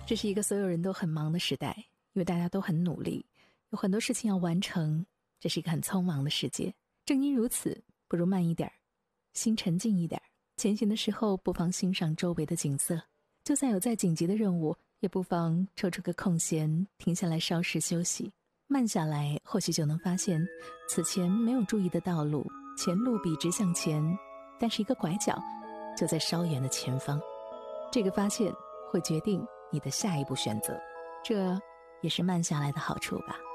这是一个所有人都很忙的时代，因为大家都很努力，有很多事情要完成，这是一个很匆忙的世界。正因如此，不如慢一点，心沉静一点，前行的时候不妨欣赏周围的景色，就算有再紧急的任务，也不妨抽出个空闲，停下来稍事休息。慢下来，或许就能发现此前没有注意的道路，前路笔直向前，但是一个拐角就在稍远的前方。这个发现会决定你的下一步选择，这也是慢下来的好处吧。